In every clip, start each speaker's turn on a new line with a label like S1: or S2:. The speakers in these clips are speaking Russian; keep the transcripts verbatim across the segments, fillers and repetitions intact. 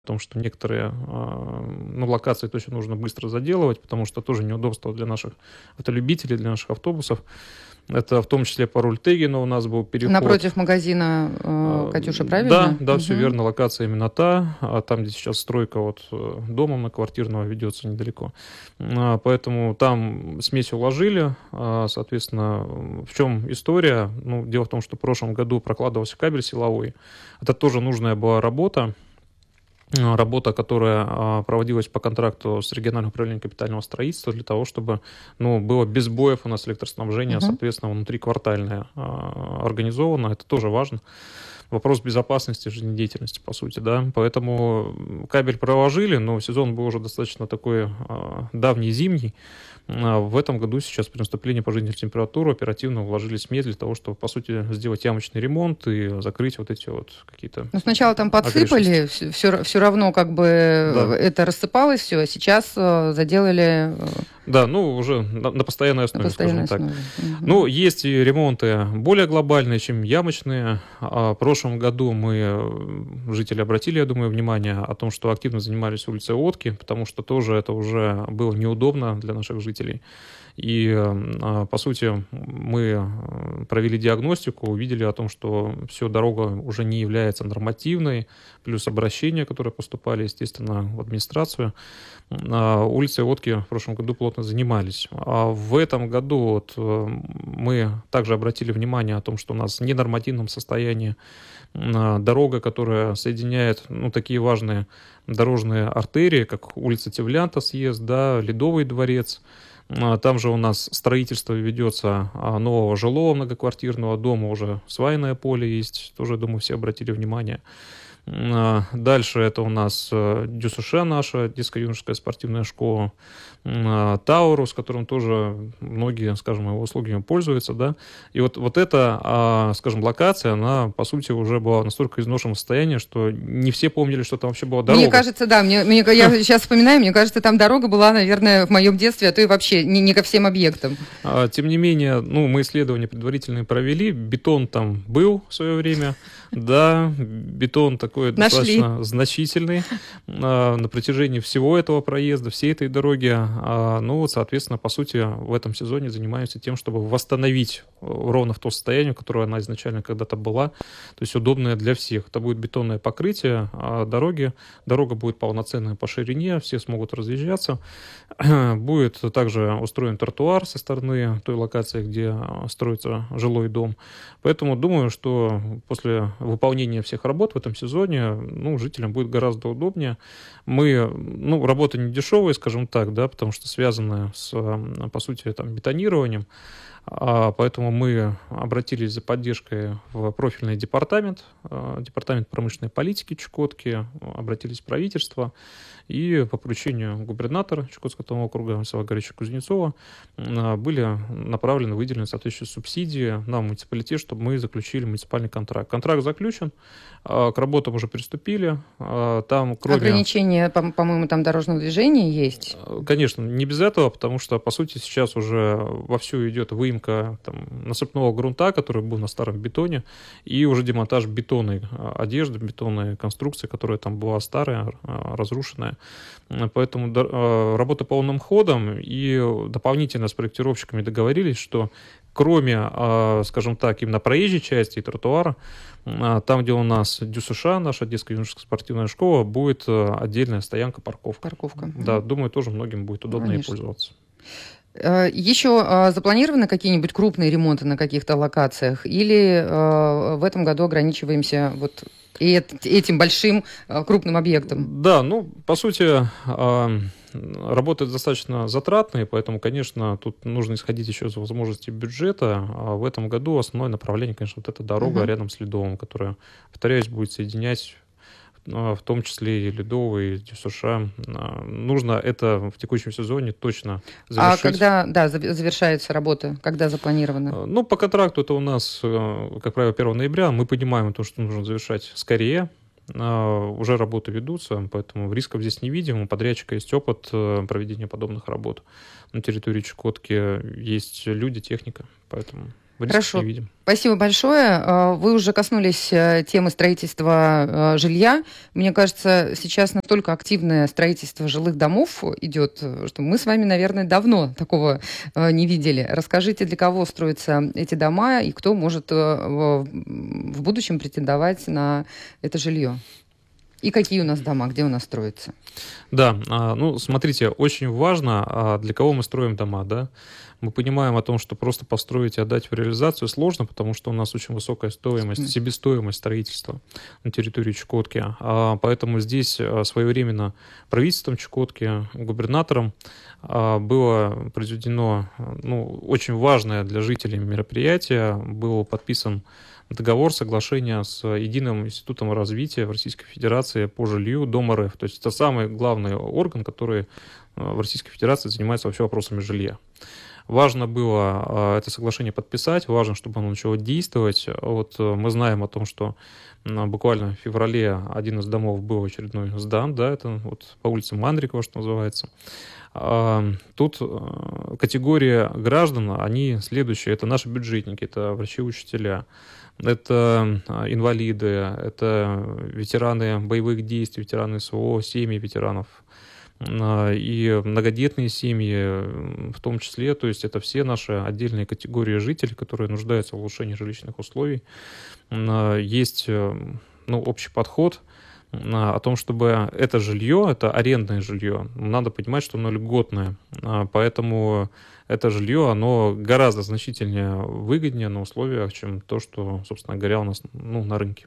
S1: о том, что некоторые ну, локации точно нужно быстро заделывать, потому что тоже неудобство для наших автолюбителей, для наших автобусов. Это в том числе по Рультегину у нас был переход.
S2: Напротив магазина э, «Катюша», правильно?
S1: Да, да,
S2: угу.
S1: все верно, локация именно та, а там, где сейчас стройка вот дома многоквартирного ведется недалеко. Поэтому там смесь уложили, соответственно, в чем история? Ну, дело в том, что в прошлом году прокладывался кабель силовой. Это тоже нужная была работа. Работа, которая проводилась по контракту с региональным управлением капитального строительства для того, чтобы ну, было без боев у нас электроснабжение, uh-huh. соответственно, внутриквартальное организовано. Это тоже важно. Вопрос безопасности жизнедеятельности, по сути, да. Поэтому кабель проложили, но сезон был уже достаточно такой давний, зимний. В этом году сейчас при наступлении пожизненной температуры оперативно вложили смесь для того, чтобы, по сути, сделать ямочный ремонт и закрыть вот эти вот какие-то...
S2: Ну, сначала там подсыпали, все, все равно как бы да. это рассыпалось все, а сейчас заделали...
S1: Да, ну, уже на, на постоянной основе, на постоянной скажем основе. так. Угу. Ну, есть и ремонты более глобальные, чем ямочные. А в прошлом году мы, жители обратили, я думаю, внимание о том, что активно занимались улицей Отки, потому что тоже это уже было неудобно для наших жителей. И, по сути, мы провели диагностику, увидели о том, что все, дорога уже не является нормативной, плюс обращения, которые поступали, естественно, в администрацию. Улицей Отки в прошлом году плотно занимались. А в этом году вот мы также обратили внимание о том, что у нас в ненормативном состоянии дорога, которая соединяет ну, такие важные дорожные артерии, как улица Тевлянта, съезд, да, Ледовый дворец. Там же у нас строительство ведется нового жилого многоквартирного дома, уже свайное поле есть, тоже, думаю, все обратили внимание. Дальше это у нас ДЮСШ наша, детско-юношеская спортивная школа, Таурус, которым тоже многие, скажем, его услугами пользуются, да. И вот, вот эта, скажем, локация, она, по сути, уже была настолько изношенном состоянии, что не все помнили, что там вообще была дорога.
S2: Мне кажется, да, мне, мне, я сейчас вспоминаю, мне кажется, там дорога была, наверное, в моем детстве, а то и вообще не, не ко всем объектам.
S1: Тем не менее, ну, мы исследования предварительные провели, бетон там был в свое время, да, бетон такой
S2: Нашли.
S1: достаточно значительный на протяжении всего этого проезда, всей этой дороги. Ну вот, соответственно, по сути, в этом сезоне занимаемся тем, чтобы восстановить ровно в то состояние, которое она изначально когда-то была, то есть удобное для всех. Это будет бетонное покрытие дороги, дорога будет полноценная по ширине, все смогут разъезжаться. Будет также устроен тротуар со стороны той локации, где строится жилой дом. Поэтому думаю, что после выполнения всех работ в этом сезоне ну, жителям будет гораздо удобнее. Мы, ну, работа не дешевая, скажем так, да, потому что связанная с, по сути, там, бетонированием. А, поэтому мы обратились за поддержкой в профильный департамент, департамент промышленной политики Чукотки, обратились в правительство, и по поручению губернатора Чукотского округа Вячеслава Григорьевича Кузнецова были направлены, выделены соответствующие субсидии на муниципалитет, чтобы мы заключили муниципальный контракт. Контракт заключен, к работам уже приступили. Там, кроме...
S2: Ограничения, по- по-моему, там дорожного движения есть?
S1: Конечно, не без этого, потому что, по сути, сейчас уже вовсю идет выемка там, насыпного грунта, который был на старом бетоне, и уже демонтаж бетонной одежды, бетонной конструкции, которая там была старая, разрушенная. Поэтому работа полным ходом, и дополнительно с проектировщиками договорились, что кроме, скажем так, именно проезжей части и тротуара, там, где у нас ДЮСШ, наша детско-юношеская спортивная школа, будет отдельная стоянка-парковка.
S2: Парковка.
S1: Да, думаю, тоже многим будет удобно Конечно. ей пользоваться.
S2: Еще запланированы какие-нибудь крупные ремонты на каких-то локациях? Или в этом году ограничиваемся вот этим большим крупным объектом?
S1: Да, ну, по сути, работы достаточно затратные, поэтому, конечно, тут нужно исходить еще из возможностей бюджета. А в этом году основное направление, конечно, вот эта дорога угу. рядом с Ледовым, которая, повторяюсь, будет соединять в том числе и Ледовый, и ДЮСШ. Нужно это в текущем сезоне точно завершить.
S2: А когда, да, завершается работа? Когда запланировано?
S1: Ну, по контракту это у нас, как правило, первого ноября. Мы понимаем то, что нужно завершать скорее. Уже работы ведутся, поэтому рисков здесь не видим. У подрядчика есть опыт проведения подобных работ. На территории Чукотки есть люди, техника, поэтому... рисков
S2: Хорошо.
S1: не видим.
S2: Спасибо большое. Вы уже коснулись темы строительства жилья. Мне кажется, сейчас настолько активное строительство жилых домов идет, что мы с вами, наверное, давно такого не видели. Расскажите, для кого строятся эти дома и кто может в будущем претендовать на это жилье? И какие у нас дома, где у нас строятся?
S1: Да, ну, смотрите, очень важно, для кого мы строим дома, да. Мы понимаем о том, что просто построить и отдать в реализацию сложно, потому что у нас очень высокая стоимость, себестоимость строительства на территории Чукотки. Поэтому здесь своевременно правительством Чукотки, губернатором было произведено, ну, очень важное для жителей мероприятие. Был подписан договор, соглашение с Единым институтом развития в Российской Федерации по жилью Дом РФ. То есть это самый главный орган, который в Российской Федерации занимается вообще вопросами жилья. Важно было это соглашение подписать, важно, чтобы оно начало действовать. Вот мы знаем о том, что буквально в феврале один из домов был очередной сдан, да, это вот по улице Мандрикова, что называется. Тут категория граждан, они следующие, это наши бюджетники, это врачи-учителя, это инвалиды, это ветераны боевых действий, ветераны СВО, семьи ветеранов, и многодетные семьи в том числе, то есть это все наши отдельные категории жителей, которые нуждаются в улучшении жилищных условий. Есть, ну, общий подход о том, чтобы это жилье, это арендное жилье, надо понимать, что оно льготное, поэтому это жилье, оно гораздо значительнее выгоднее на условиях, чем то, что, собственно говоря, у нас, ну, на рынке.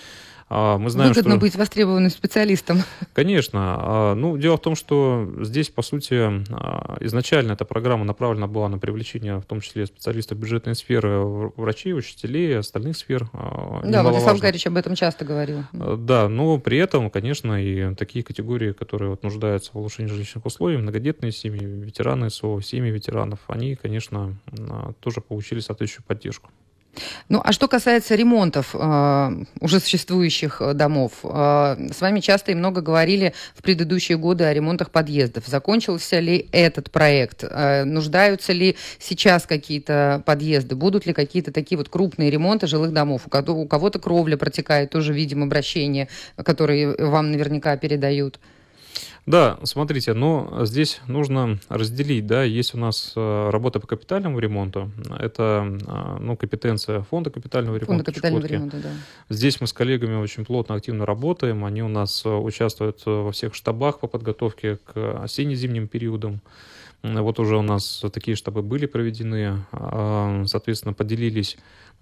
S1: Мы знаем,
S2: Выгодно
S1: что...
S2: быть востребованным специалистом.
S1: Конечно. Ну, дело в том, что здесь, по сути, изначально эта программа направлена была на привлечение, в том числе, специалистов бюджетной сферы, врачей, учителей, остальных сфер.
S2: Да, Владислав Гарич об этом часто говорил.
S1: Да, но при этом, конечно, и такие категории, которые вот нуждаются в улучшении жилищных условий, многодетные семьи, ветераны СО, семьи ветеранов, они, конечно, тоже получили соответствующую поддержку.
S2: Ну, а что касается ремонтов э, уже существующих домов, э, с вами часто и много говорили в предыдущие годы о ремонтах подъездов. Закончился ли этот проект? Э, нуждаются ли сейчас какие-то подъезды? Будут ли какие-то такие вот крупные ремонты жилых домов? У, кого- у кого-то кровля протекает, тоже видим обращения, которые вам наверняка передают.
S1: Да, смотрите, но здесь нужно разделить, да, есть у нас работа по капитальному ремонту, это, ну, компетенция фонда капитального ремонта.
S2: Фонда капитального
S1: Чукотки.
S2: ремонта, да.
S1: Здесь мы с коллегами очень плотно, активно работаем, они у нас участвуют во всех штабах по подготовке к осенне-зимним периодам. Вот уже у нас такие штабы были проведены, соответственно, поделились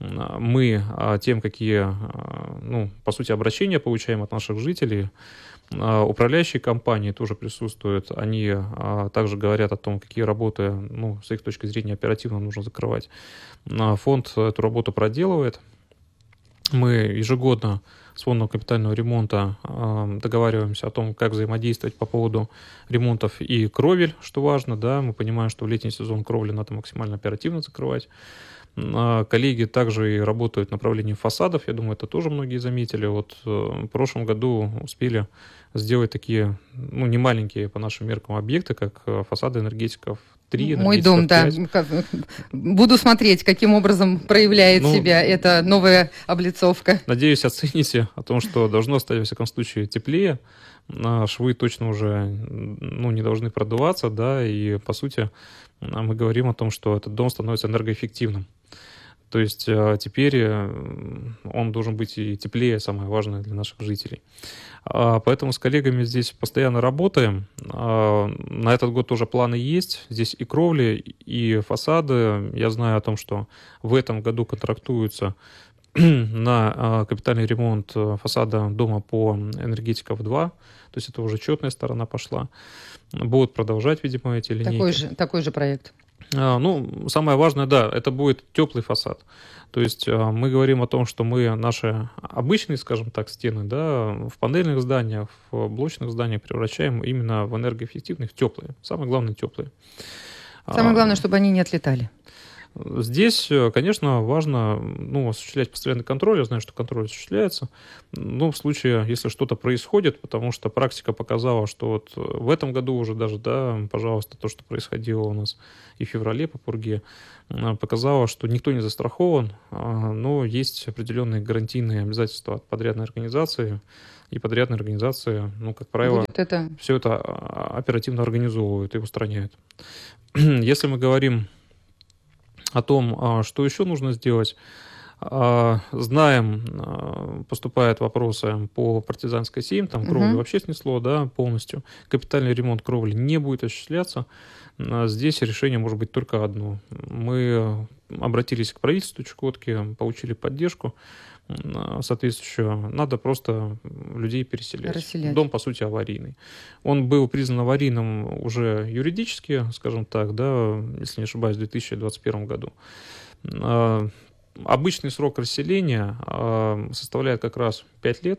S1: мы тем, какие, ну, по сути, обращения получаем от наших жителей. Управляющие компании тоже присутствуют, они а, также говорят о том, какие работы, ну, с их точки зрения, оперативно нужно закрывать. А, фонд эту работу проделывает. Мы ежегодно с фондом капитального ремонта а, договариваемся о том, как взаимодействовать по поводу ремонтов и кровель, что важно, да, мы понимаем, что в летний сезон кровли надо максимально оперативно закрывать. Коллеги также и работают в направлении фасадов, я думаю, это тоже многие заметили. Вот в прошлом году успели сделать такие, ну, не маленькие по нашим меркам объекты, как фасады энергетиков три,
S2: Мой дом, да. Буду смотреть, каким образом проявляет ну, себя эта новая облицовка.
S1: Надеюсь, оцените о том, что должно стать, во всяком случае, теплее. Швы точно уже, ну, не должны продуваться, да, и, по сути, мы говорим о том, что этот дом становится энергоэффективным. То есть теперь он должен быть и теплее, самое важное для наших жителей. Поэтому с коллегами здесь постоянно работаем. На этот год тоже планы есть. Здесь и кровли, и фасады. Я знаю о том, что в этом году контрактуются на капитальный ремонт фасада дома по энергетиков два. То есть это уже четная сторона пошла. Будут продолжать, видимо, эти линейки.
S2: Такой же, такой же проект.
S1: Ну, самое важное, да, это будет теплый фасад. То есть мы говорим о том, что мы наши обычные, скажем так, стены, да, в панельных зданиях, в блочных зданиях превращаем именно в энергоэффективных, теплые. Самое главное, теплые.
S2: Самое главное, чтобы они не отлетали.
S1: Здесь, конечно, важно, ну, осуществлять постоянный контроль. Я знаю, что контроль осуществляется. Но в случае, если что-то происходит, потому что практика показала, что вот в этом году уже даже, да, пожалуйста, то, что происходило у нас и в феврале по пурге, показало, что никто не застрахован, но есть определенные гарантийные обязательства от подрядной организации, и подрядные организации, ну, как правило, это... все это оперативно организовывают и устраняют. Если мы говорим о том, что еще нужно сделать, знаем, поступают вопросы по партизанской семь, там кровлю угу. вообще снесло, да, полностью. Капитальный ремонт кровли не будет осуществляться. Здесь решение может быть только одно. Мы обратились к правительству Чукотки, получили поддержку соответствующую. Надо просто людей переселять. Расселять. Дом, по сути, аварийный. Он был признан аварийным уже юридически, скажем так, да, если не ошибаюсь, в две тысячи двадцать первом году. Обычный срок расселения составляет как раз пять лет.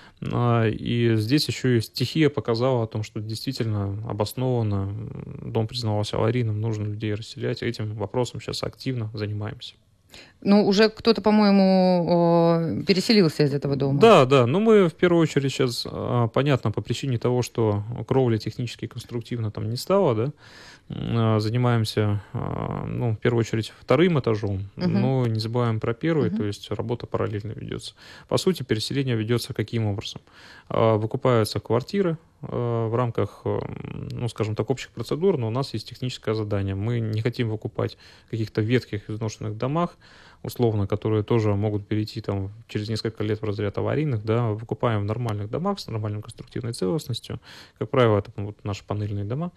S1: И здесь еще и стихия показала о том, что действительно обоснованно дом признавался аварийным, нужно людей расселять. Этим вопросом сейчас активно занимаемся.
S2: Ну, уже кто-то, по-моему, переселился из этого дома.
S1: Да, да. Но мы в первую очередь сейчас, понятно, по причине того, что кровля технически и конструктивно там не стала, да, занимаемся, ну, в первую очередь, вторым этажом, угу. но не забываем про первый, угу. то есть работа параллельно ведется. По сути, переселение ведется каким образом? Выкупаются квартиры в рамках, ну, скажем так, общих процедур, но у нас есть техническое задание. Мы не хотим выкупать в каких-то ветхих изношенных домах, условно, которые тоже могут перейти там через несколько лет в разряд аварийных, да, выкупаем в нормальных домах с нормальной конструктивной целостностью. Как правило, это вот наши панельные дома.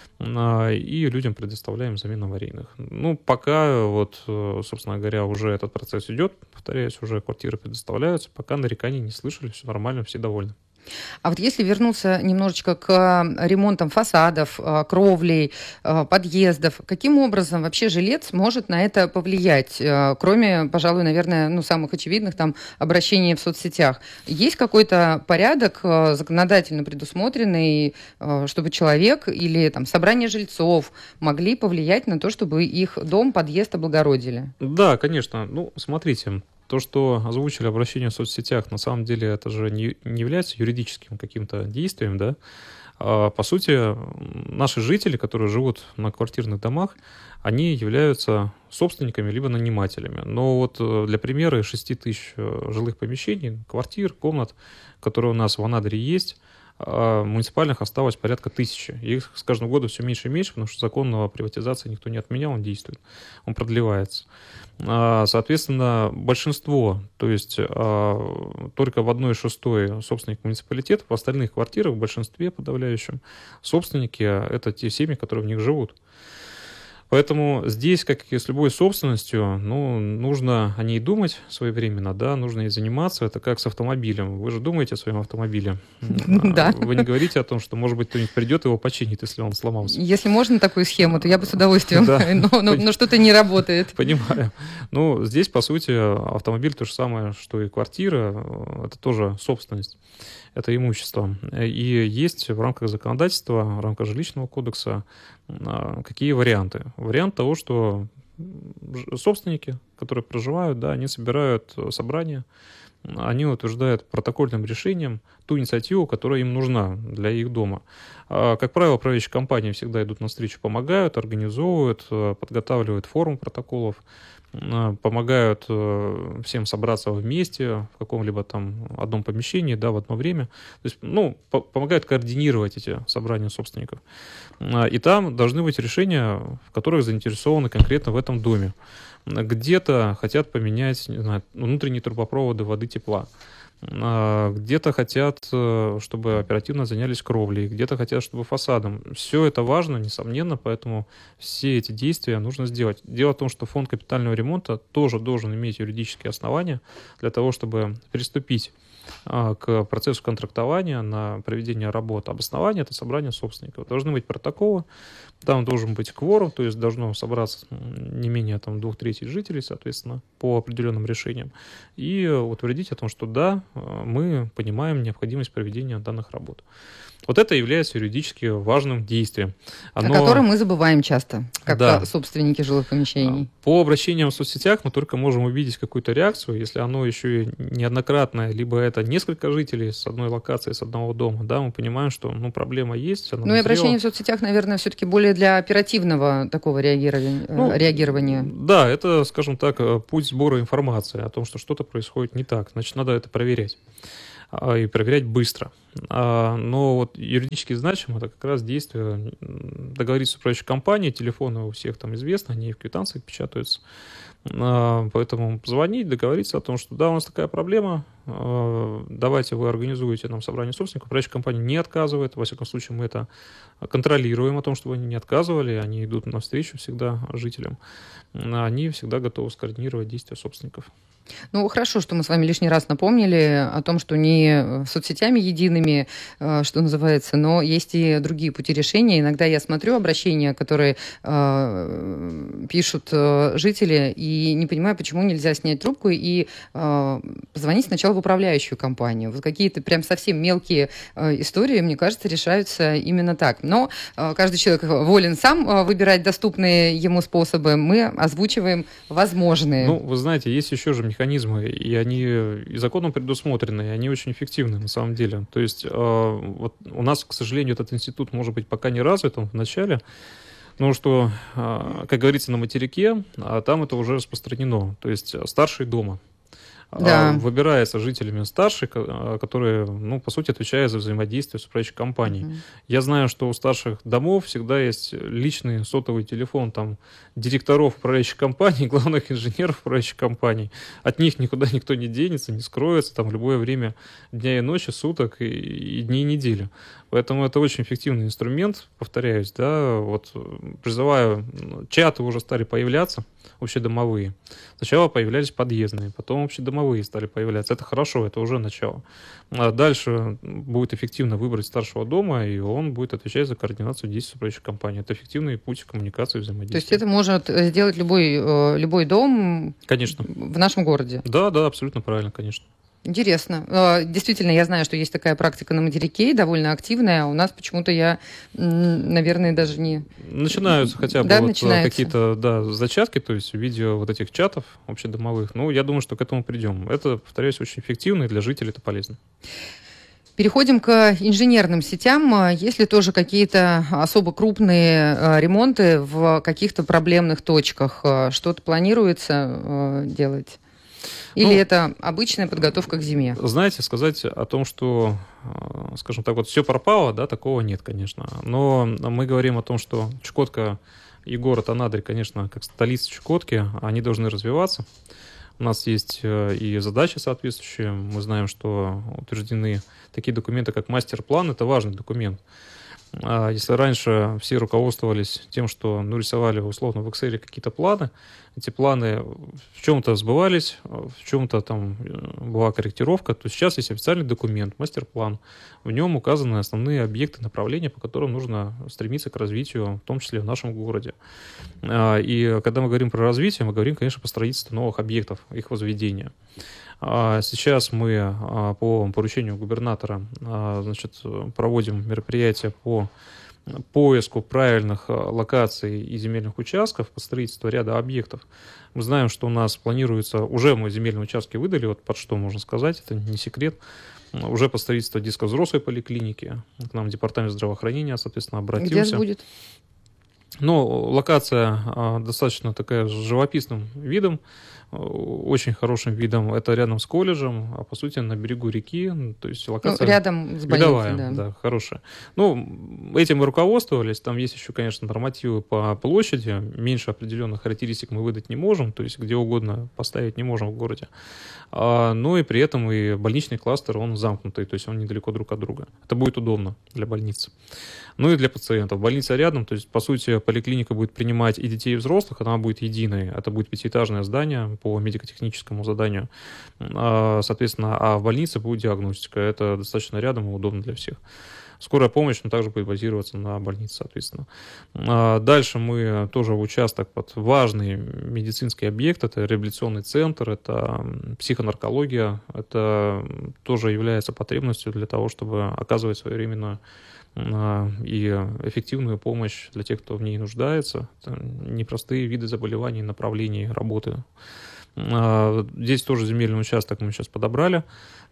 S1: И людям предоставляем взамен аварийных. Ну, пока вот, собственно говоря, уже этот процесс идет, повторяюсь, уже квартиры предоставляются, пока нареканий не слышали, все нормально, все довольны.
S2: А вот если вернуться немножечко к ремонтам фасадов, кровлей, подъездов, каким образом вообще жилец может на это повлиять, кроме, пожалуй, наверное, ну, самых очевидных там обращений в соцсетях? Есть какой-то порядок законодательно предусмотренный, чтобы человек или там собрание жильцов могли повлиять на то, чтобы их дом, подъезд облагородили?
S1: Да, конечно. Ну, смотрите. То, что озвучили обращение в соцсетях, на самом деле это же не, не является юридическим каким-то действием, да. А, по сути, наши жители, которые живут на квартирных домах, они являются собственниками либо нанимателями. Но вот для примера шесть тысяч жилых помещений, квартир, комнат, которые у нас в Анадыре есть, муниципальных осталось порядка тысячи. Их с каждым годом все меньше и меньше, потому что закон о приватизации никто не отменял, он действует, он продлевается. Соответственно, большинство, то есть только в одной шестой собственник муниципалитета, в остальных квартирах, в большинстве подавляющем, собственники – это те семьи, которые в них живут. Поэтому здесь, как и с любой собственностью, ну, нужно о ней думать своевременно, да, нужно ей заниматься. Это как с автомобилем. Вы же думаете о своем автомобиле.
S2: Да.
S1: Вы не говорите о том, что, может быть, кто-нибудь придет и его починит, если он сломался.
S2: Если можно такую схему, то я бы с удовольствием, но, но, но что-то не работает.
S1: Понимаю. Ну, здесь, по сути, автомобиль то же самое, что и квартира. Это тоже собственность. Это имущество. И есть в рамках законодательства, в рамках жилищного кодекса какие варианты. Вариант того, что собственники, которые проживают, да, они собирают собрания, они утверждают протокольным решением ту инициативу, которая им нужна для их дома. Как правило, правящие компании всегда идут навстречу, помогают, организовывают, подготавливают форум протоколов, помогают всем собраться вместе в каком-либо там одном помещении, да, в одно время. То есть, ну, по- помогают координировать эти собрания собственников. И там должны быть решения, в которых заинтересованы конкретно в этом доме. Где-то хотят поменять, не знаю, внутренние трубопроводы воды, тепла. Где-то хотят, чтобы оперативно занялись кровлей, где-то хотят, чтобы фасадом. Все это важно, несомненно, поэтому все эти действия нужно сделать. Дело в том, что фонд капитального ремонта тоже должен иметь юридические основания для того, чтобы приступить к процессу контрактования на проведение работы. Обоснование – это собрание собственников. Должны быть протоколы, там должен быть кворум, то есть должно собраться не менее там, двух третей жителей, соответственно, по определенным решениям, и утвердить о том, что да, мы понимаем необходимость проведения данных работ. Вот это является юридически важным действием. Оно...
S2: О котором мы забываем часто, как да. собственники жилых помещений.
S1: По обращениям в соцсетях мы только можем увидеть какую-то реакцию, если оно еще и неоднократное, либо это несколько жителей с одной локации, с одного дома, да, мы понимаем, что ну, проблема есть.
S2: Ну и обращение в соцсетях, наверное, все-таки более для оперативного такого реагирования. Ну, реагирования.
S1: Да, это, скажем так, путь сбора информации о том, что что-то происходит не так. Значит, надо это проверять. И проверять быстро. Но вот юридически значимо это как раз действие договориться с управляющей компанией, телефоны у всех там известны, они в квитанциях печатаются. Поэтому позвонить, договориться о том, что да, у нас такая проблема, давайте вы организуете нам собрание собственников. Управляющая компания не отказывает, во всяком случае мы это контролируем о том, чтобы они не отказывали, они идут навстречу всегда жителям, они всегда готовы скоординировать действия собственников.
S2: Ну, хорошо, что мы с вами лишний раз напомнили о том, что не соцсетями едиными, что называется, но есть и другие пути решения. Иногда я смотрю обращения, которые э, пишут жители, и не понимаю, почему нельзя снять трубку и э, позвонить сначала в управляющую компанию. Вот какие-то прям совсем мелкие э, истории, мне кажется, решаются именно так. Но э, каждый человек волен сам э, выбирать доступные ему способы. Мы озвучиваем возможные.
S1: Ну, вы знаете, есть еще же механизмы, и они и законом предусмотрены, и они очень эффективны на самом деле. То есть э, вот у нас, к сожалению, этот институт может быть пока не развит, он в начале, но что, э, как говорится, на материке, а там это уже распространено. То есть старший дома. Да. Выбирается жителями старший, которые, ну, по сути, отвечают за взаимодействие с управляющей компанией. Uh-huh. Я знаю, что у старших домов всегда есть личный сотовый телефон там, директоров управляющих компаний, главных инженеров управляющих компаний. От них никуда никто не денется, не скроется там, в любое время дня и ночи, суток и, и дней недели. Поэтому это очень эффективный инструмент, повторяюсь, да, вот призываю, чаты уже стали появляться, общедомовые. Сначала появлялись подъездные, потом общедомовые стали появляться. Это хорошо, это уже начало. А дальше будет эффективно выбрать старшего дома, и он будет отвечать за координацию действий управляющей компании. Это эффективный путь коммуникации и взаимодействия.
S2: То есть это может сделать любой, любой дом, конечно, в нашем городе?
S1: Да, да, абсолютно правильно, конечно.
S2: Интересно. Действительно, я знаю, что есть такая практика на материке, довольно активная, а у нас почему-то я, наверное, даже не...
S1: Начинаются хотя бы да, вот начинаются. какие-то да, зачатки, то есть видео вот этих чатов общедомовых. Ну, я думаю, что к этому придем. Это, повторяюсь, очень эффективно, и для жителей это полезно.
S2: Переходим к инженерным сетям. Есть ли тоже какие-то особо крупные ремонты в каких-то проблемных точках? Что-то планируется делать? Или ну, это обычная подготовка к зиме?
S1: Знаете, сказать о том, что, скажем так, вот все пропало, да, такого нет, конечно. Но мы говорим о том, что Чукотка и город Анадырь, конечно, как столица Чукотки, они должны развиваться. У нас есть и задачи соответствующие. Мы знаем, что утверждены такие документы, как мастер-план. Это важный документ. Если раньше все руководствовались тем, что ну, рисовали условно в Excel какие-то планы, эти планы в чем-то сбывались, в чем-то там была корректировка, то сейчас есть официальный документ, мастер-план. В нем указаны основные объекты, направления, по которым нужно стремиться к развитию, в том числе в нашем городе. И когда мы говорим про развитие, мы говорим, конечно, по строительству новых объектов, их возведения. Сейчас мы по поручению губернатора, значит, проводим мероприятия по поиску правильных локаций и земельных участков по строительству ряда объектов. Мы знаем, что у нас планируется, уже мы земельные участки выдали, вот под что можно сказать, это не секрет, уже по строительству детско-взрослой поликлиники. К нам департамент здравоохранения, соответственно, обратился.
S2: Где это будет?
S1: Ну, локация а, достаточно такая с живописным видом, очень хорошим видом. Это рядом с колледжем, а по сути на берегу реки. То есть локация
S2: ну, рядом с больницей,
S1: да. да, хорошая. Ну, этим мы руководствовались. Там есть еще, конечно, нормативы по площади. Меньше определенных характеристик мы выдать не можем, то есть где угодно поставить не можем в городе. А, ну и при этом и больничный кластер, он замкнутый, то есть он недалеко друг от друга. Это будет удобно для больницы. Ну и для пациентов. Больница рядом, то есть, по сути, где поликлиника будет принимать и детей, и взрослых, она будет единой. Это будет пятиэтажное здание по медико-техническому заданию. Соответственно, а в больнице будет диагностика. Это достаточно рядом и удобно для всех. Скорая помощь, но также будет базироваться на больнице, соответственно. Дальше мы тоже в участок под важный медицинский объект. Это реабилитационный центр, это психонаркология. Это тоже является потребностью для того, чтобы оказывать своевременную и эффективную помощь для тех, кто в ней нуждается. Это непростые виды заболеваний, направлений работы. Здесь тоже земельный участок мы сейчас подобрали.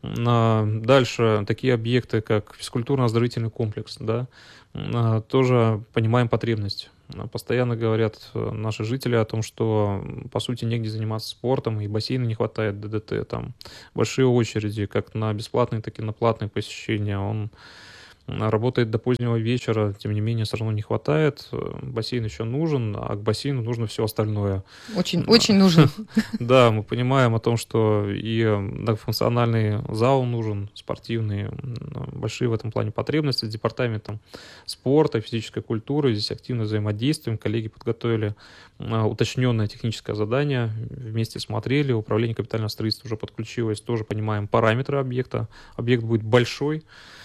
S1: Дальше такие объекты, как физкультурно-оздоровительный комплекс, да, тоже понимаем потребность. Постоянно говорят наши жители о том, что, по сути, негде заниматься спортом, и бассейна не хватает, ДДТ, там большие очереди, как на бесплатные, так и на платные посещения. Он работает до позднего вечера, тем не менее, все равно не хватает. Бассейн еще нужен, а к бассейну нужно все остальное.
S2: Очень, очень нужен.
S1: Да, мы понимаем о том, что и многофункциональный зал нужен, спортивный, большие в этом плане потребности. С департаментом спорта, физической культуры здесь активно взаимодействуем. Коллеги подготовили уточненное техническое задание, вместе смотрели, управление капитального строительства уже подключилось, тоже понимаем параметры объекта. Объект будет большой,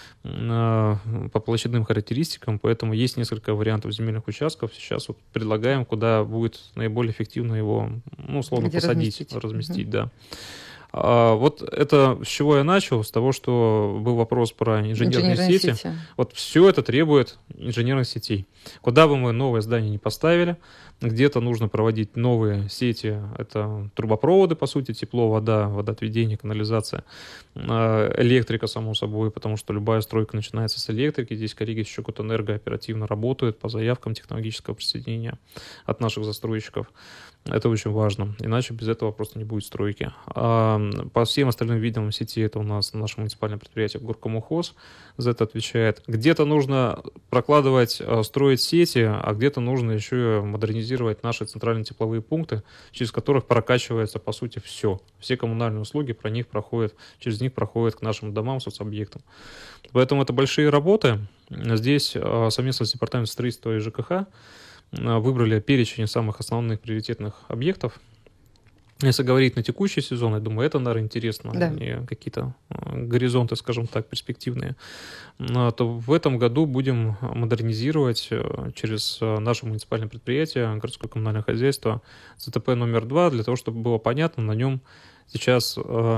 S1: по площадным характеристикам, поэтому есть несколько вариантов земельных участков. Сейчас вот предлагаем, куда будет наиболее эффективно его, ну, условно, где посадить, разместить, разместить угу. да. А, вот это с чего я начал, с того, что был вопрос про инженерные, инженерные сети. сети. Вот все это требует инженерных сетей. Куда бы мы новое здание не поставили, где-то нужно проводить новые сети, это трубопроводы, по сути, тепло, вода, водоотведение, канализация, электрика, само собой, потому что любая стройка начинается с электрики. Здесь коллеги Чукотэнерго оперативно работают по заявкам технологического присоединения от наших застройщиков. Это очень важно, иначе без этого просто не будет стройки. А по всем остальным видам сети это у нас наше муниципальное предприятие Горкомухоз за это отвечает. Где-то нужно прокладывать, строить сети, а где-то нужно еще модернизировать наши центральные тепловые пункты, через которых прокачивается, по сути, все. Все коммунальные услуги про них проходят, через них проходят к нашим домам, соцобъектам. Поэтому это большие работы. Здесь совместно с департаментом строительства и ЖКХ выбрали перечень самых основных приоритетных объектов. Если говорить на текущий сезон, я думаю, это, наверное, интересно, да. Не какие-то горизонты, скажем так, перспективные, то в этом году будем модернизировать через наше муниципальное предприятие, городское коммунальное хозяйство, ЗТП номер два, для того, чтобы было понятно, на нем сейчас,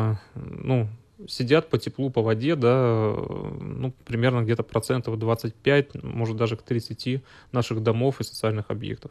S1: ну, сидят по теплу, по воде, да, ну, примерно где-то процентов двадцать пять, может даже к тридцати наших домов и социальных объектов.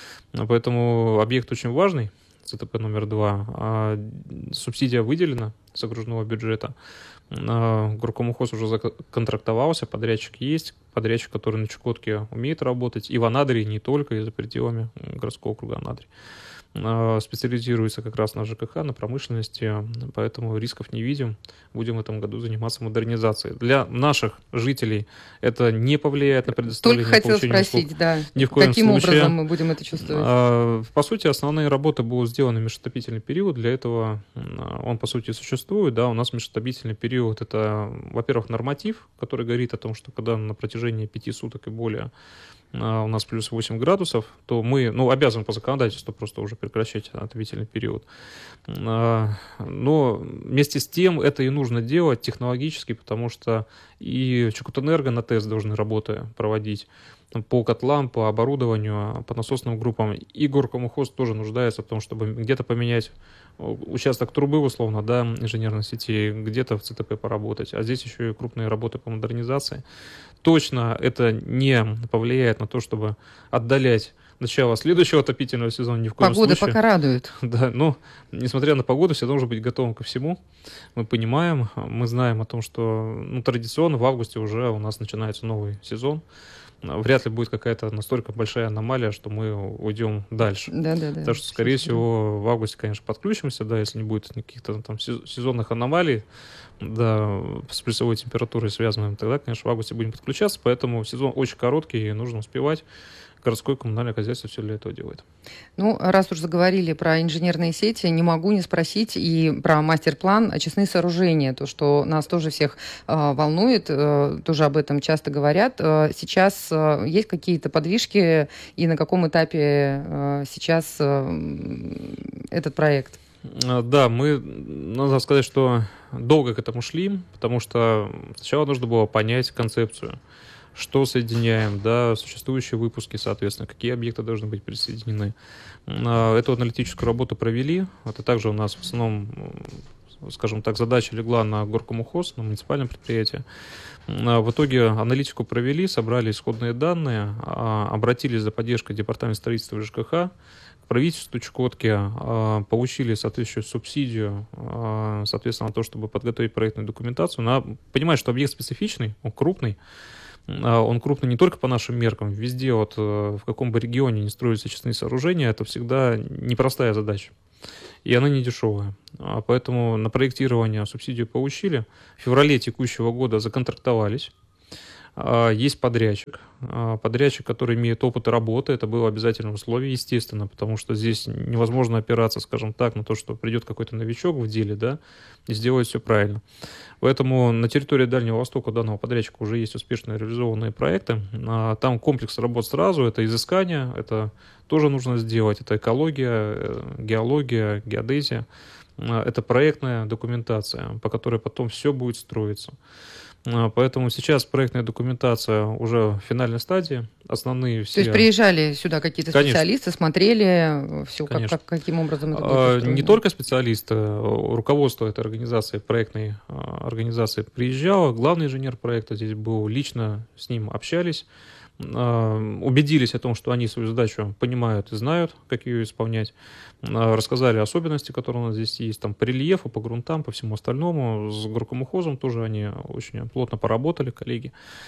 S1: Поэтому объект очень важный, ЦТП номер два. А субсидия выделена с окружного бюджета. Горкомухоз уже законтрактовался, подрядчик есть, подрядчик, который на Чукотке умеет работать, и в Анадыре, не только, и за пределами городского округа Анадырь. Специализируется как раз на ЖКХ, на промышленности, поэтому рисков не видим. Будем в этом году заниматься модернизацией. Для наших жителей это не повлияет на предоставление
S2: Только хотел спросить, услуг. Да,
S1: ни в коем
S2: каким
S1: случае.
S2: образом мы будем это чувствовать?
S1: По сути, основные работы будут сделаны в межотопительный период. Для этого он, по сути, существует. Да, у нас межотопительный период — это, во-первых, норматив, который говорит о том, что когда на протяжении пяти суток и более у нас плюс восемь градусов, то мы, ну, обязаны по законодательству просто уже прекращать отопительный период. Но вместе с тем это и нужно делать технологически, потому что и Чукотэнерго на ТЭС должны работы проводить по котлам, по оборудованию, по насосным группам. И Горкомухоз тоже нуждается в том, чтобы где-то поменять участок трубы, условно, да, инженерной сети, где-то в ЦТП поработать. А здесь еще и крупные работы по модернизации. Точно это не повлияет на то, чтобы отдалять начало следующего отопительного сезона, ни в коем
S2: Погода
S1: случае.
S2: Погода пока радует.
S1: Да, но, несмотря на погоду, все должно быть готовым ко всему. Мы понимаем, мы знаем о том, что, ну, традиционно в августе уже у нас начинается новый сезон. Вряд ли будет какая-то настолько большая аномалия, что мы уйдем дальше.
S2: Да, да, да.
S1: Потому что, скорее всего, в августе, конечно, подключимся, да, если не будет каких-то там сезонных аномалий. да, с плюсовой температурой связанным, тогда, конечно, в августе будем подключаться, поэтому сезон очень короткий, и нужно успевать. Городское коммунальное хозяйство все для этого делает.
S2: Ну, раз уж заговорили про инженерные сети, не могу не спросить и про мастер-план очистные сооружения, то, что нас тоже всех э, волнует, э, тоже об этом часто говорят. Э, сейчас э, есть какие-то подвижки, и на каком этапе э, сейчас э, этот проект?
S1: Да, мы, надо сказать, что долго к этому шли, потому что сначала нужно было понять концепцию, что соединяем, да, существующие выпуски, соответственно, какие объекты должны быть присоединены. Эту аналитическую работу провели. Это также у нас в основном, скажем так, задача легла на Горкомухоз, на муниципальном предприятии. В итоге аналитику провели, собрали исходные данные, обратились за поддержкой Департамента строительства и ЖКХ к правительству Чукотки, получили соответствующую субсидию, соответственно, на то, чтобы подготовить проектную документацию. Надо понимать, что объект специфичный, он крупный. Он крупный не только по нашим меркам. Везде, вот, в каком бы регионе не строятся очистные сооружения, это всегда непростая задача. И она не дешевая. Поэтому на проектирование субсидию получили. В феврале текущего года законтрактовались. Есть подрядчик. Подрядчик, который имеет опыт работы, это было обязательное условие, естественно, потому что здесь невозможно опираться, скажем так, на то, что придет какой-то новичок в деле, да, и сделает все правильно. Поэтому на территории Дальнего Востока у данного подрядчика уже есть успешно реализованные проекты. Там комплекс работ сразу, это изыскание, это тоже нужно сделать, это экология, геология, геодезия, это проектная документация, по которой потом все будет строиться. Поэтому сейчас проектная документация уже в финальной стадии. Основные все...
S2: То есть приезжали сюда какие-то специалисты, конечно, смотрели все, как, как, каким образом это будет устроено?
S1: Не только специалисты, руководство этой организации, проектной организации приезжало, главный инженер проекта здесь был, лично с ним общались, убедились о том, что они свою задачу понимают и знают, как ее исполнять, рассказали особенности, которые у нас здесь есть, там, по рельефу, по грунтам, по всему остальному. С Горкомухозом тоже они очень плотно поработали, коллеги.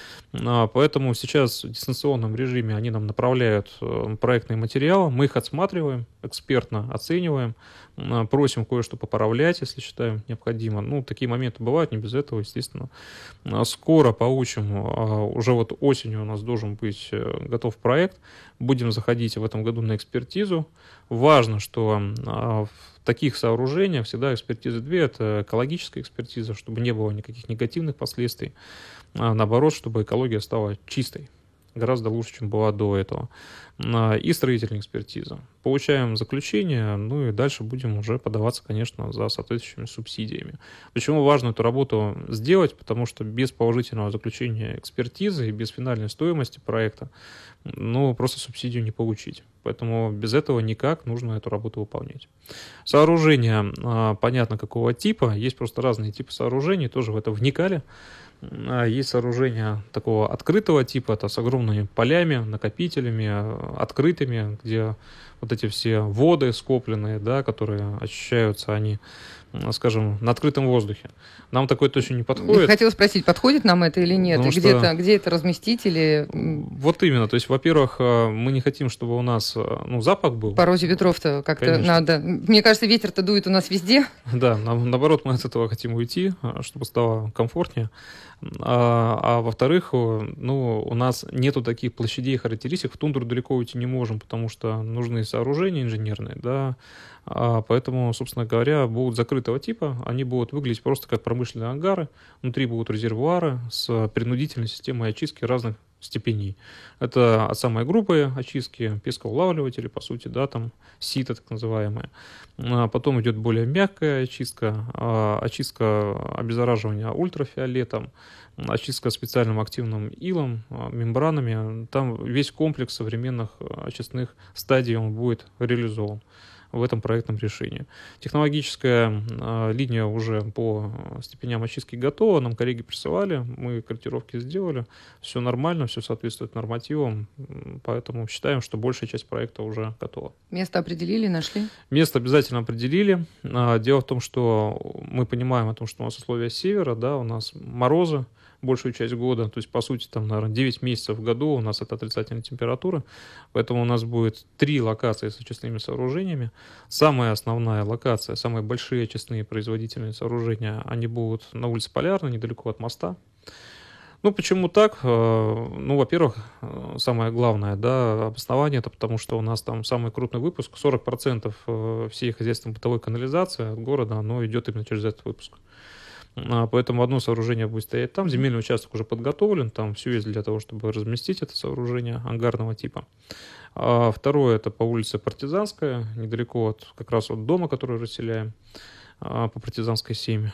S1: Поэтому сейчас в дистанционном режиме они нам направляют проектные материалы, мы их отсматриваем, экспертно оцениваем, просим кое-что поправлять, если считаем необходимо. Ну, такие моменты бывают, не без этого, естественно. Скоро получим, уже вот осенью у нас должен быть готов проект, будем заходить в этом году на экспертизу. Важно, что в таких сооружениях всегда экспертизы две, это экологическая экспертиза, чтобы не было никаких негативных последствий, а наоборот, чтобы экология стала чистой, гораздо лучше, чем была до этого. И строительная экспертиза. Получаем заключение, ну и дальше будем уже подаваться, конечно, за соответствующими субсидиями. Почему важно эту работу сделать? Потому что без положительного заключения экспертизы и без финальной стоимости проекта, ну, просто субсидию не получить. Поэтому без этого никак нужно эту работу выполнять. Сооружения, понятно, какого типа. Есть просто разные типы сооружений, тоже в это вникали. Есть сооружения такого открытого типа, это с огромными полями, накопителями, открытыми, где вот эти все воды скопленные, да, которые очищаются, они, скажем, на открытом воздухе. Нам такое точно не подходит. Я
S2: хотела спросить, подходит нам это или нет? И где, что... где это разместить? Или...
S1: Вот именно. То есть, во-первых, мы не хотим, чтобы у нас, ну, запах был.
S2: По розе ветров-то как-то Конечно. Надо. Мне кажется, ветер-то дует у нас везде.
S1: Да, наоборот, мы от этого хотим уйти, чтобы стало комфортнее. А, а во-вторых, ну, у нас нету таких площадей и характеристик, в тундру далеко уйти не можем, потому что нужны сооружения инженерные, да, а поэтому, собственно говоря, будут закрытого типа, они будут выглядеть просто как промышленные ангары, внутри будут резервуары с принудительной системой очистки разных степеней. Это от самой грубой очистки, пескоулавливатели, по сути, да, там сито так называемое. А потом идет более мягкая очистка, очистка обеззараживания ультрафиолетом, очистка специальным активным илом, мембранами. Там весь комплекс современных очистных стадий он будет реализован в этом проектном решении. Технологическая э, линия уже по степеням очистки готова, нам коллеги присылали, мы корректировки сделали, все нормально, все соответствует нормативам, поэтому считаем, что большая часть проекта уже готова.
S2: Место определили, нашли?
S1: Место обязательно определили. Дело в том, что мы понимаем о том, что у нас условия севера, да, у нас морозы, большую часть года. То есть, по сути, там, наверное, девять месяцев в году у нас это отрицательная температура. Поэтому у нас будет три локации с очистными сооружениями. Самая основная локация, самые большие очистные производительные сооружения, они будут на улице Полярной, недалеко от моста. Ну, почему так? Ну, во-первых, самое главное, да, обоснование, это потому что у нас там самый крупный выпуск, сорок процентов всей хозяйственно-бытовой канализации от города, оно идет именно через этот выпуск. Поэтому одно сооружение будет стоять там, земельный участок уже подготовлен, там все есть для того, чтобы разместить это сооружение ангарного типа. А второе, это по улице Партизанская, недалеко от как раз от дома, который расселяем, по Партизанской семь.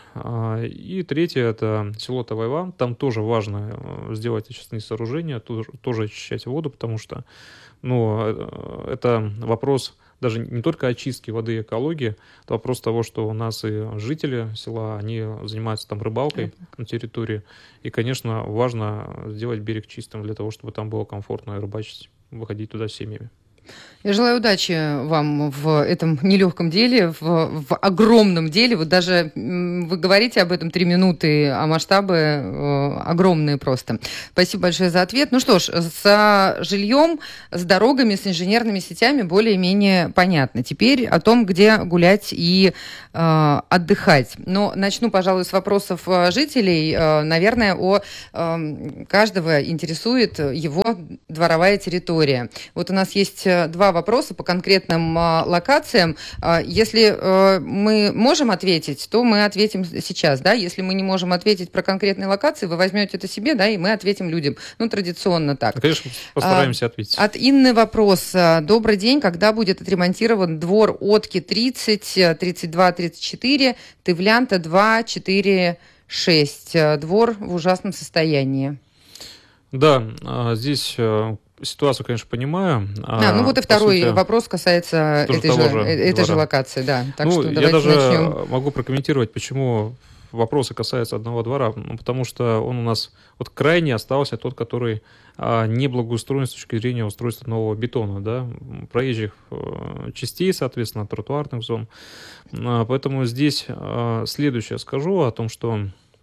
S1: И третье, это село Тавайва. Там тоже важно сделать очистные сооружения, тоже, тоже очищать воду, потому что ну, это вопрос даже не только очистки воды и экологии, это вопрос того, что у нас и жители села, они занимаются там рыбалкой на территории. И, конечно, важно сделать берег чистым для того, чтобы там было комфортно рыбачить, выходить туда с семьями.
S2: Я желаю удачи вам в этом нелегком деле, в, в огромном деле. Вот даже вы говорите об этом три минуты, а масштабы э, огромные просто. Спасибо большое за ответ. Ну что ж, с жильем, с дорогами, с инженерными сетями более-менее понятно. Теперь о том, где гулять и э, отдыхать. Но начну, пожалуй, с вопросов жителей. Э, наверное, о, э, каждого интересует его дворовая территория. Вот у нас есть два вопроса по конкретным а, локациям. А, если а, мы можем ответить, то мы ответим сейчас, да. Если мы не можем ответить про конкретные локации, вы возьмете это себе, да, и мы ответим людям. Ну, традиционно так.
S1: Конечно, постараемся а, ответить.
S2: От Инны вопрос. Добрый день. Когда будет отремонтирован двор Отки тридцать, тридцать два, тридцать четыре, Тывлянта два, четыре, шесть? Двор в ужасном состоянии.
S1: Да, здесь ситуацию, конечно, понимаю.
S2: А, ну вот и второй сути, вопрос касается этой же, же, этой же локации, да. Так
S1: ну,
S2: что
S1: я даже
S2: начнем.
S1: могу прокомментировать, почему вопросы касаются одного двора. Ну, потому что он у нас вот крайне остался тот, который а, не благоустроен с точки зрения устройства нового бетона, да, проезжих а, частей, соответственно, тротуарных зон. А, поэтому здесь а, следующее скажу о том, что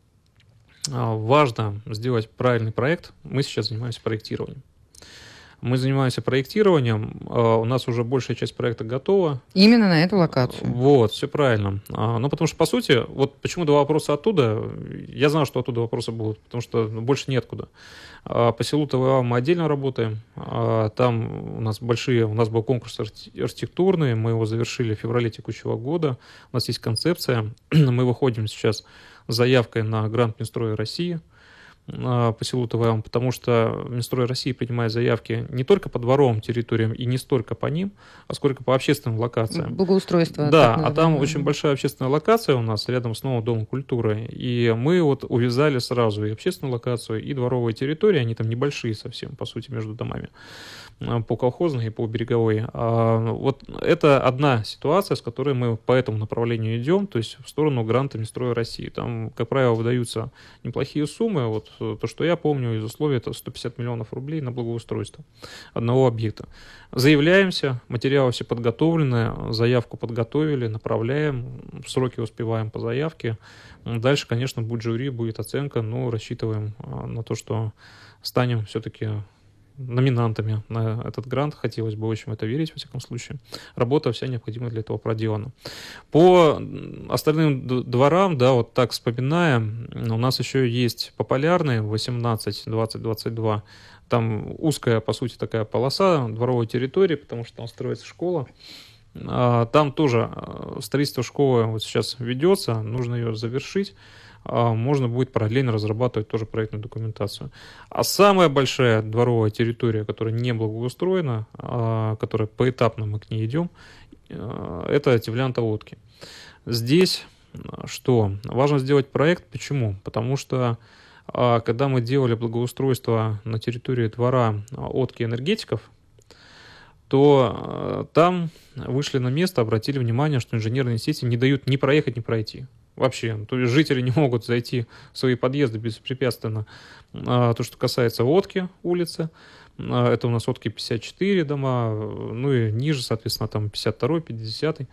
S1: а, важно сделать правильный проект. Мы сейчас занимаемся проектированием. Мы занимаемся проектированием, у нас уже большая часть проекта готова.
S2: Именно на эту локацию.
S1: Вот, все правильно. Ну, потому что, по сути, вот почему два вопроса оттуда, я знал, что оттуда вопросы будут, потому что больше неоткуда. По селу ТВА мы отдельно работаем, там у нас большие, у нас был конкурс архитектурный, мы его завершили в феврале текущего года, у нас есть концепция, мы выходим сейчас с заявкой на грант Минстроя России по селу ТВА, потому что Минстрой России принимает заявки не только по дворовым территориям и не столько по ним, а сколько по общественным локациям.
S2: Благоустройство.
S1: Да, а там очень большая общественная локация у нас рядом с новым Домом культуры, и мы вот увязали сразу и общественную локацию, и дворовые территории, они там небольшие совсем, по сути, между домами, по колхозной и по береговой. А вот это одна ситуация, с которой мы по этому направлению идем, то есть в сторону гранта Минстроя России. Там, как правило, выдаются неплохие суммы. Вот то, что я помню из условий, это сто пятьдесят миллионов рублей на благоустройство одного объекта. Заявляемся, материалы все подготовлены, заявку подготовили, направляем, сроки успеваем по заявке. Дальше, конечно, будет жюри, будет оценка, но рассчитываем на то, что станем все-таки номинантами на этот грант. Хотелось бы очень в это верить, во всяком случае. Работа вся необходимая для этого проделана. По остальным дворам, да, вот так вспоминая, у нас еще есть по Полярной восемнадцать, двадцать, двадцать два. Там узкая, по сути, такая полоса дворовой территории, потому что там строится школа. Там тоже строительство школы вот сейчас ведется, нужно ее завершить. Можно будет параллельно разрабатывать тоже проектную документацию. А самая большая дворовая территория, которая не благоустроена, которая поэтапно мы к ней идем, это Тывлянта-Отки. Здесь что? Важно сделать проект. Почему? Потому что когда мы делали благоустройство на территории двора Отки энергетиков, то там вышли на место, обратили внимание, что инженерные сети не дают ни проехать, ни пройти. Вообще, то есть жители не могут зайти в свои подъезды беспрепятственно. То, что касается Отки улицы, это у нас Отки пятьдесят четыре дома, ну и ниже, соответственно, там пятьдесят второй, пятидесятый.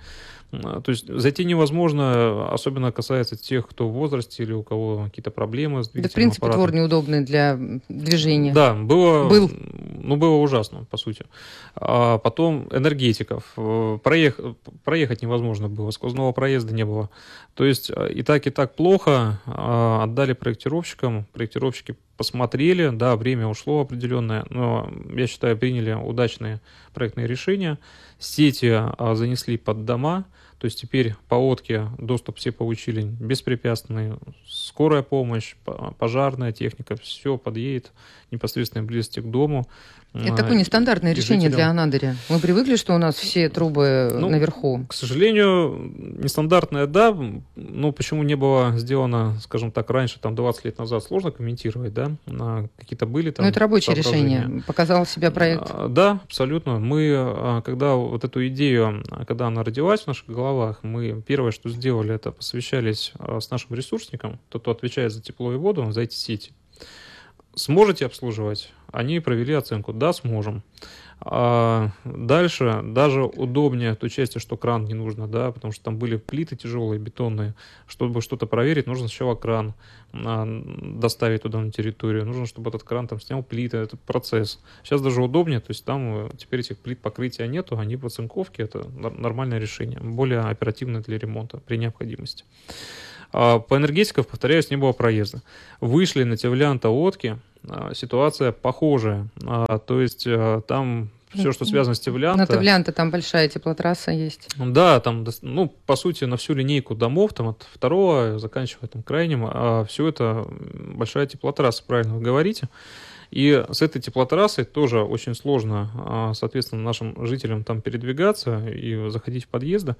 S1: То есть зайти невозможно, особенно касается тех, кто в возрасте или у кого какие-то проблемы с двигателем.
S2: Да, в принципе,
S1: аппаратом.
S2: двор неудобный для движения.
S1: Да, было,
S2: Был.
S1: ну, было ужасно, по сути. А потом энергетиков. Проех, проехать невозможно было, сквозного проезда не было. То есть и так, и так плохо. Отдали проектировщикам, проектировщики посмотрели, да, время ушло определенное, но, я считаю, приняли удачные проектные решения. Сети занесли под дома, то есть теперь по ОТКе доступ все получили беспрепятственный, скорая помощь, пожарная техника, все подъедет непосредственно близости к дому.
S2: Это такое нестандартное решение для Анадыря. Мы привыкли, что у нас все трубы ну, наверху.
S1: К сожалению, нестандартное, да. Ну, почему не было сделано, скажем так, раньше, там, двадцать лет назад, сложно комментировать, да. Какие-то были там...
S2: Ну, это рабочее решение. Показал себя проект.
S1: Да, абсолютно. Мы, когда вот эту идею, когда она родилась в наших головах, мы первое, что сделали, это посовещались с нашим ресурсником, тот, кто отвечает за тепло и воду, за эти сети. Сможете обслуживать? Они провели оценку. Да, сможем. А дальше даже удобнее в той части, что кран не нужно, да, потому что там были плиты тяжелые, бетонные. Чтобы что-то проверить, нужно сначала кран а, доставить туда на территорию. Нужно, чтобы этот кран там снял плиты. Это процесс. Сейчас даже удобнее, то есть там теперь этих плит покрытия нету, они в оцинковке. Это нормальное решение. Более оперативное для ремонта при необходимости. По энергетикам, повторяюсь, не было проезда. Вышли на Тевлянта Отки, ситуация похожая. То есть там все, что связано с Тевлянта...
S2: На Тевлянта там большая теплотрасса есть.
S1: Да, там, ну, по сути, на всю линейку домов, там от второго, заканчивая там крайним, а все это большая теплотрасса, правильно вы говорите. И с этой теплотрассой тоже очень сложно, соответственно, нашим жителям там передвигаться и заходить в подъезды.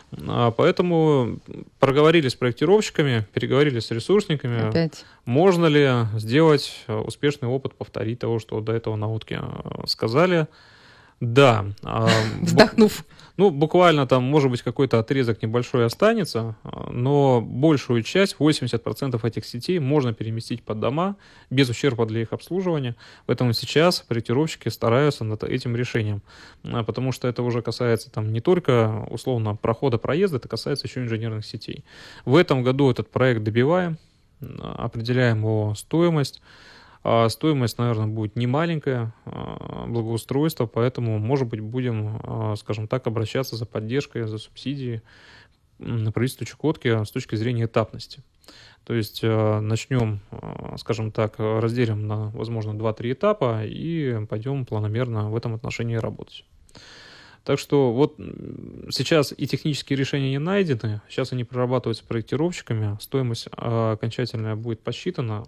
S1: Поэтому проговорили с проектировщиками, переговорили с ресурсниками.
S2: Опять.
S1: Можно ли сделать успешный опыт, повторить того, что до этого на Утке сказали. Да.
S2: Вздохнув.
S1: Ну, буквально там, может быть, какой-то отрезок небольшой останется, но большую часть, восемьдесят процентов этих сетей можно переместить под дома без ущерба для их обслуживания. Поэтому сейчас проектировщики стараются над этим решением, потому что это уже касается там не только условно прохода-проезда, это касается еще инженерных сетей. В этом году этот проект добиваем, определяем его стоимость. А стоимость, наверное, будет не маленькая, благоустройство, поэтому, может быть, будем, скажем так, обращаться за поддержкой, за субсидией на правительство Чукотки с точки зрения этапности. То есть начнем, скажем так, разделим на, возможно, два-три этапа и пойдем планомерно в этом отношении работать. Так что вот сейчас и технические решения не найдены, сейчас они прорабатываются проектировщиками, стоимость окончательная будет посчитана.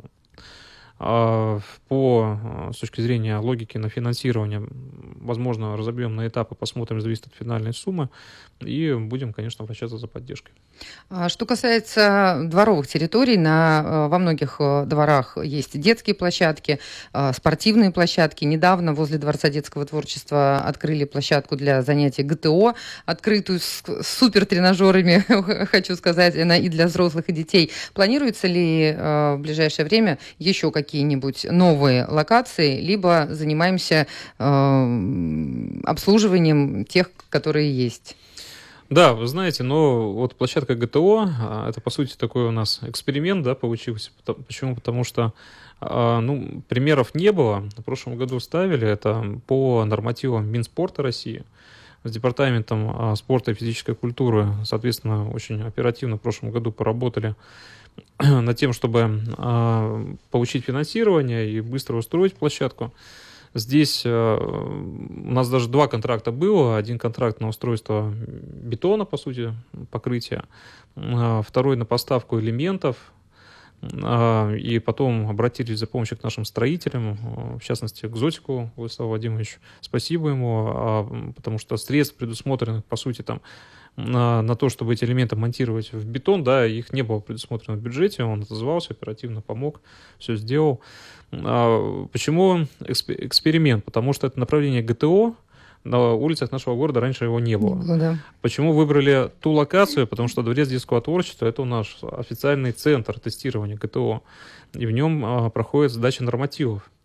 S1: По, с точки зрения логики на финансирование, возможно, разобьем на этапы, посмотрим, зависит от финальной суммы, и будем, конечно, обращаться за поддержкой.
S2: Что касается дворовых территорий, на, во многих дворах есть детские площадки, спортивные площадки. Недавно возле Дворца детского творчества открыли площадку для занятий ГТО, открытую с супертренажерами, хочу сказать, она и для взрослых, и детей. Планируется ли в ближайшее время еще какие-нибудь новые локации, либо занимаемся обслуживанием тех, которые есть?
S1: Да, вы знаете, но вот площадка ГТО, это, по сути, такой у нас эксперимент, да, получился. Почему? Потому что, ну, примеров не было. В прошлом году ставили это по нормативам Минспорта России. С департаментом спорта и физической культуры, соответственно, очень оперативно в прошлом году поработали над тем, чтобы получить финансирование и быстро устроить площадку. Здесь э, у нас даже два контракта было. Один контракт на устройство бетона, по сути, покрытия. Э, второй на поставку элементов. Э, и потом обратились за помощью к нашим строителям, э, в частности, к Зотику Владиславу Владимировичу. Спасибо ему, э, потому что средств, предусмотренных, по сути, там, на, на то, чтобы эти элементы монтировать в бетон, да, их не было предусмотрено в бюджете. Он отозвался, оперативно помог, все сделал. Почему эксперимент? Потому что это направление ГТО, на улицах нашего города раньше его не было.
S2: Ну, да.
S1: Почему выбрали ту локацию? Потому что Дворец детского творчества – это у нас официальный центр тестирования ГТО, и в нем проходит сдача нормативов.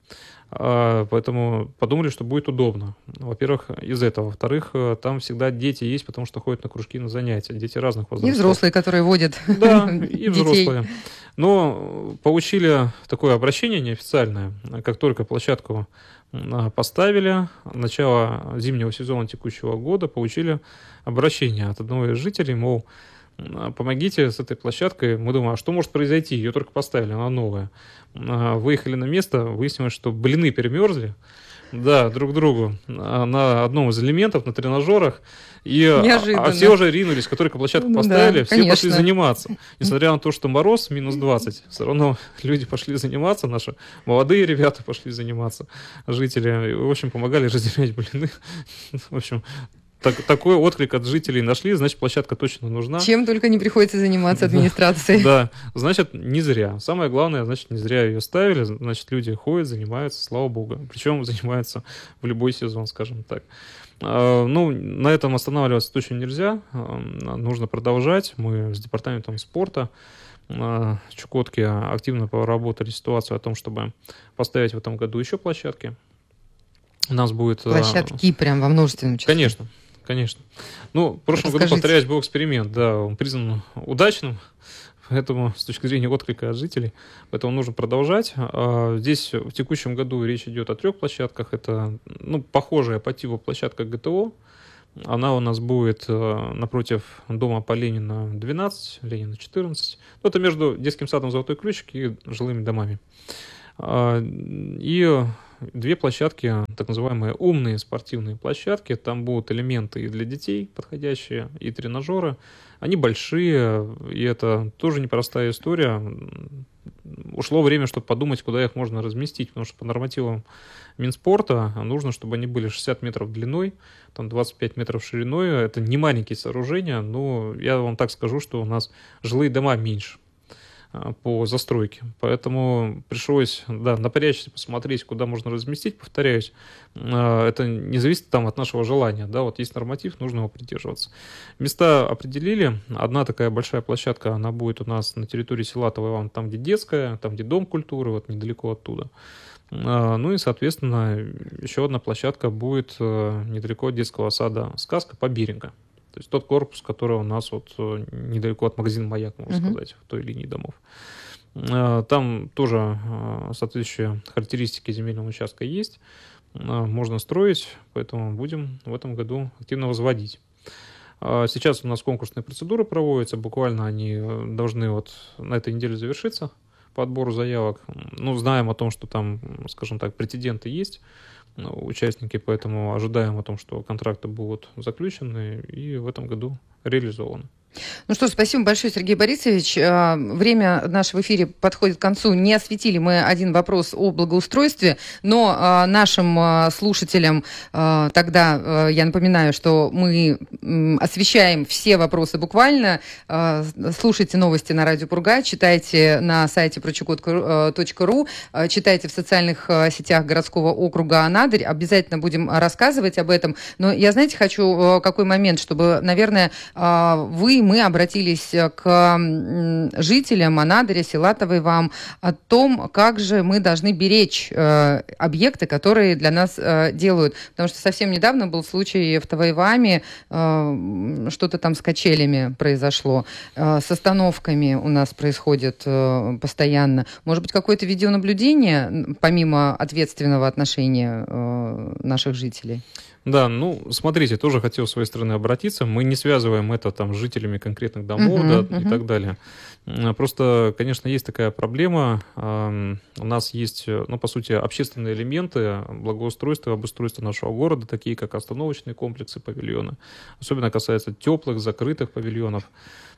S1: Поэтому подумали, что будет удобно. Во-первых, из этого. Во-вторых, там всегда дети есть, потому что ходят на кружки, на занятия. Дети разных возрастов.
S2: И взрослые, которые водят
S1: Да, и взрослые. Но получили такое обращение неофициальное, как только площадку поставили, начало зимнего сезона текущего года, получили обращение от одного из жителей, мол, помогите с этой площадкой. Мы думаем, а что может произойти? Ее только поставили, она новая. Выехали на место, выяснилось, что блины перемерзли, да, друг другу на одном из элементов, на тренажерах. И а все уже ринулись, которые площадку поставили, да, все конечно. Пошли заниматься. Несмотря на то, что мороз минус двадцать, все равно люди пошли заниматься, наши молодые ребята пошли заниматься, жители. В общем, помогали разделять блины. В общем, Так, такой отклик от жителей нашли, значит, площадка точно нужна.
S2: Чем только не приходится заниматься администрацией.
S1: Да, значит, не зря. Самое главное, значит, не зря ее ставили, значит, люди ходят, занимаются, слава богу. Причем занимаются в любой сезон, скажем так. Ну, на этом останавливаться точно нельзя. Нужно продолжать. Мы с департаментом спорта Чукотки активно проработали ситуацию о том, чтобы поставить в этом году еще площадки. У нас будет...
S2: Площадки прям во множественном числе.
S1: Конечно. Конечно. Ну, в прошлом Расскажите. году, повторяюсь, был эксперимент, да, он признан удачным, поэтому с точки зрения отклика от жителей, поэтому нужно продолжать. Здесь в текущем году речь идет о трех площадках. Это, ну, похожая по типу площадка ГТО. Она у нас будет напротив дома по Ленина двенадцать, Ленина четырнадцать. Это между детским садом «Золотой ключик» и жилыми домами. И две площадки, так называемые умные спортивные площадки. Там будут элементы и для детей подходящие, и тренажеры. Они большие, и это тоже непростая история. Ушло время, чтобы подумать, куда их можно разместить, потому что по нормативам Минспорта нужно, чтобы они были шестьдесят метров длиной, там двадцать пять метров шириной. Это не маленькие сооружения, но я вам так скажу, что у нас жилые дома меньше по застройке. Поэтому пришлось, да, напрячься, посмотреть, куда можно разместить. Повторяюсь, это не зависит там от нашего желания. Да, вот есть норматив, нужно его придерживаться. Места определили. Одна такая большая площадка, она будет у нас на территории села Тавайван, там, где детская, там, где дом культуры, вот недалеко оттуда. Ну и, соответственно, еще одна площадка будет недалеко от детского сада «Сказка» по Беринга. То есть тот корпус, который у нас вот недалеко от магазина «Маяк», можно uh-huh. сказать, в той линии домов. Там тоже соответствующие характеристики земельного участка есть. Можно строить, поэтому будем в этом году активно возводить. Сейчас у нас конкурсные процедуры проводятся. Буквально они должны вот на этой неделе завершиться по отбору заявок. Ну, знаем о том, что там, скажем так, претенденты есть, участники, поэтому ожидаем о том, что контракты будут заключены и в этом году реализованы.
S2: Ну что ж, спасибо большое, Сергей Борисович. Время нашего эфира подходит к концу. Не осветили мы один вопрос о благоустройстве, но нашим слушателям тогда я напоминаю, что мы освещаем все вопросы буквально. Слушайте новости на Радио Пурга, читайте на сайте про чукотку точка ру, читайте в социальных сетях городского округа Анадырь. Обязательно будем рассказывать об этом. Но я, знаете, хочу какой момент, чтобы, наверное, вы мы обратились к жителям Анадыря, села Тавайван о том, как же мы должны беречь э, объекты, которые для нас э, делают. Потому что совсем недавно был случай в Тавайване, э, что-то там с качелями произошло, э, с остановками у нас происходит э, постоянно. Может быть, какое-то видеонаблюдение, помимо ответственного отношения э, наших жителей?
S1: Да, ну, смотрите, тоже хотел с своей стороны обратиться. Мы не связываем это там с жителями конкретных домов, uh-huh, да, uh-huh. и так далее. Просто, конечно, есть такая проблема. У нас есть, ну, по сути, общественные элементы благоустройства, обустройства нашего города, такие как остановочные комплексы, павильоны. Особенно касается теплых, закрытых павильонов.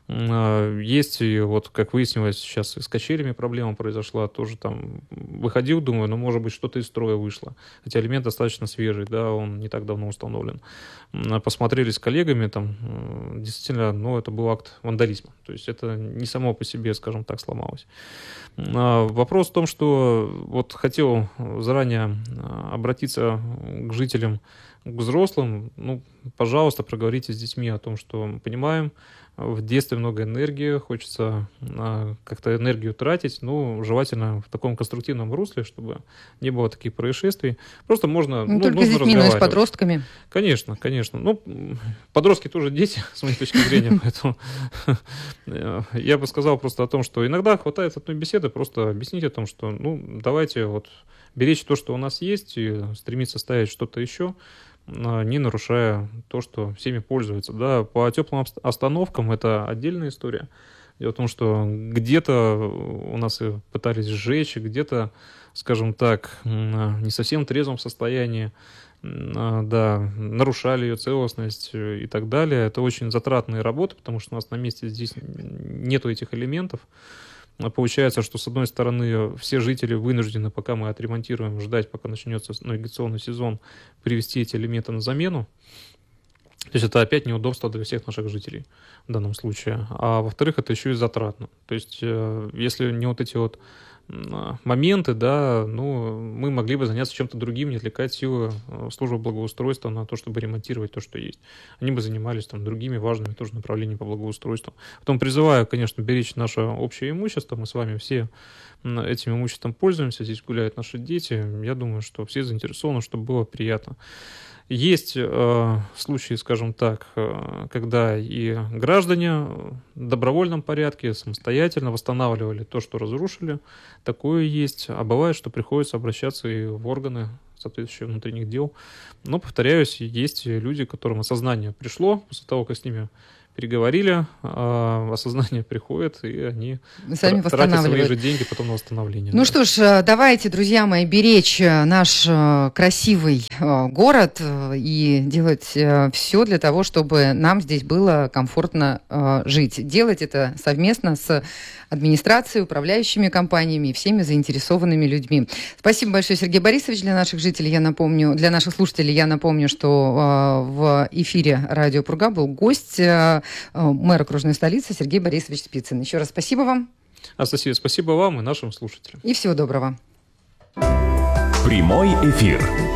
S1: Есть, вот, как выяснилось, сейчас и с качелями проблема произошла, тоже там выходил, думаю, ну, может быть, что-то из строя вышло. Хотя элемент достаточно свежий, да, он не так давно установлен. Посмотрели с коллегами, там, действительно, ну, это был акт вандализма. То есть это не само по себе, скажем так, сломалось. Вопрос в том, что вот хотел заранее обратиться к жителям к взрослым, ну, пожалуйста, проговорите с детьми о том, что мы понимаем, в детстве много энергии, хочется а, как-то энергию тратить, ну, желательно в таком конструктивном русле, чтобы не было таких происшествий. Просто можно,
S2: ну,
S1: ну,
S2: только с детьми, но и с подростками.
S1: Конечно, конечно. Ну, подростки тоже дети, с моей точки зрения, поэтому я бы сказал просто о том, что иногда хватает одной беседы, просто объяснить о том, что, ну, давайте вот беречь то, что у нас есть, и стремиться ставить что-то еще, не нарушая то, что всеми пользуются. Да, по теплым остановкам это отдельная история. Дело в том, что где-то у нас и пытались сжечь, где-то, скажем так, не совсем в трезвом состоянии, да, нарушали ее целостность и так далее. Это очень затратные работы, потому что у нас на месте здесь нету этих элементов. Получается, что, с одной стороны, все жители вынуждены, пока мы отремонтируем, ждать, пока начнется навигационный сезон, привести эти элементы на замену. То есть это опять неудобство для всех наших жителей в данном случае. А во-вторых, это еще и затратно. То есть если не вот эти вот моменты, да, ну, мы могли бы заняться чем-то другим, не отвлекать силы службы благоустройства на то, чтобы ремонтировать то, что есть. Они бы занимались там другими важными тоже направлениями по благоустройству. Потом призываю, конечно, беречь наше общее имущество. Мы с вами все этим имуществом пользуемся. Здесь гуляют наши дети. Я думаю, что все заинтересованы, чтобы было приятно. Есть э, случаи, скажем так, э, когда и граждане в добровольном порядке самостоятельно восстанавливали то, что разрушили. Такое есть. А бывает, что приходится обращаться и в органы соответствующих внутренних дел. Но, повторяюсь, есть люди, которым осознание пришло после того, как с ними переговорили, а осознание приходит, и они
S2: сами
S1: тратят свои же деньги потом на восстановление.
S2: Ну да. Что ж, давайте, друзья мои, беречь наш красивый город и делать все для того, чтобы нам здесь было комфортно жить. Делать это совместно с администрацией, управляющими компаниями и всеми заинтересованными людьми. Спасибо большое, Сергей Борисович. Для наших жителей, я напомню, для наших слушателей я напомню, что в эфире «Радио Пурга» был гость мэр окружной столицы Сергей Борисович Спицын. Еще раз спасибо вам.
S1: Анастасия, спасибо вам и нашим слушателям.
S2: И всего доброго.
S3: Прямой эфир.